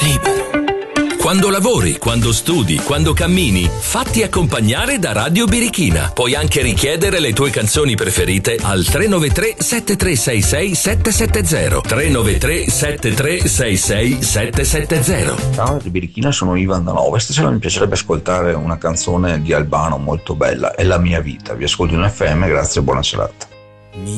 libero. Quando lavori, quando studi, quando cammini, fatti accompagnare da Radio Birichina. Puoi anche richiedere le tue canzoni preferite al 393 7366 770. 393 7366 770. Ciao Radio Birichina, sono Ivan da Nova. Stasera mi piacerebbe ascoltare una canzone di Albano molto bella, È la mia vita. Vi ascolto in FM, grazie e buona serata.